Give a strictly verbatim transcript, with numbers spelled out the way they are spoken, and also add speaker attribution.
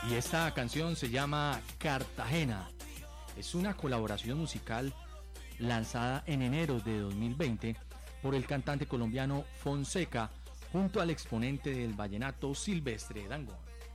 Speaker 1: Y esta canción se llama Cartagena. Es una colaboración musical lanzada en enero de dos mil veinte por el cantante colombiano Fonseca junto al exponente del vallenato Silvestre Dangond.